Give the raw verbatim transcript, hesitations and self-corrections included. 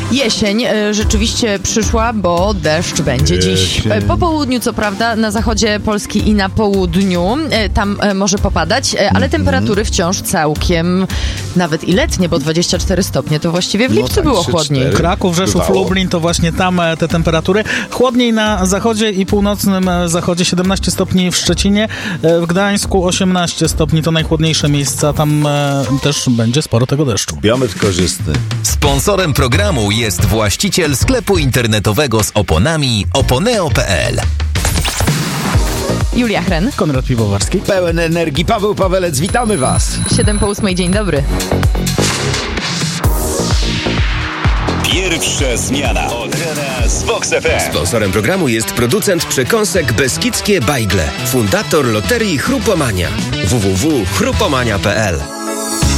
Jesień e, rzeczywiście przyszła, bo deszcz będzie Jesień. dziś. E, po południu, co prawda, na zachodzie Polski i na południu. E, tam e, może popadać, e, ale temperatury wciąż całkiem nawet i letnie, bo dwadzieścia cztery stopnie to właściwie w No lipcu tak, było trzy, chłodniej. cztery. Kraków, Rzeszów, Bywało. Lublin to właśnie tam e, te temperatury. Chłodniej na zachodzie i północnym e, zachodzie, siedemnaście stopni w Szczecinie, e, w Gdańsku osiemnaście stopni, to najchłodniejsze miejsca, tam e, też będzie sporo tego deszczu. Biometr korzystny. Sponsorem programu jest właściciel sklepu internetowego z oponami oponeo kropka pe el. Julia Chren, Konrad Piwowarski. Pełen energii Paweł Pawelec, witamy was. siedem po ósmej, dzień dobry. Pierwsza zmiana od rana z Vox F M. Sponsorem programu jest producent przekąsek Beskidzkie Bajgle, fundator loterii Chrupomania. w w w kropka chrupomania kropka pe el.